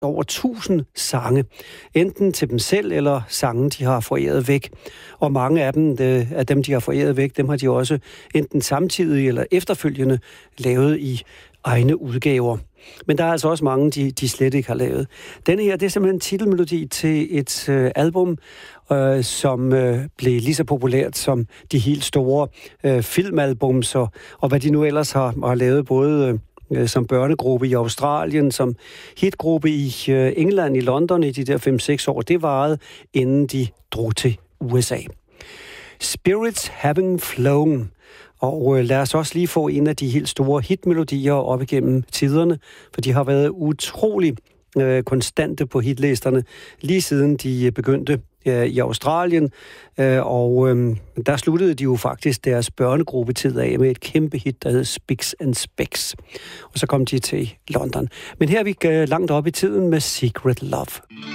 over 1000 sange, enten til dem selv eller sange, de har foræret væk. Og mange af dem, de har foræret væk, dem har de også enten samtidig eller efterfølgende lavet i egne udgaver. Men der er altså også mange, de slet ikke har lavet. Denne her, det er simpelthen en titelmelodi til et album, som blev lige så populært som de helt store filmalbums, og hvad de nu ellers har lavet, både som børnegruppe i Australien, som hitgruppe i England, i London i de der 5-6 år. Det varede, inden de drog til USA. Spirits Having Flown. Og lad os også lige få en af de helt store hitmelodier op igennem tiderne, for de har været utrolig konstante på hitlisterne, lige siden de begyndte i Australien, og der sluttede de jo faktisk deres børnegruppetid af med et kæmpe hit, der hed Spicks and Specks. Og så kom de til London. Men her er vi langt op i tiden med Secret Love.